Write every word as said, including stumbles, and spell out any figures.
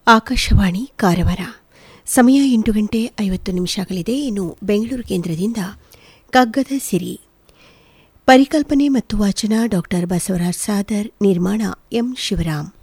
ಆಕಾಶವಾಣಿ ಕಾರವಾರ. ಸಮಯ ಎಂಟು ಗಂಟೆ ಐವತ್ತು ನಿಮಿಷಗಳಿದೆ. ಇನ್ನು ಬೆಂಗಳೂರು ಕೇಂದ್ರದಿಂದ ಕಗ್ಗದ ಸಿರಿ. ಪರಿಕಲ್ಪನೆ ಮತ್ತು ವಾಚನ ಡಾಕ್ಟರ್ ಬಸವರಾಜ್ ಸಾದರ್. ನಿರ್ಮಾಣ ಎಂ ಶಿವರಾಮ್.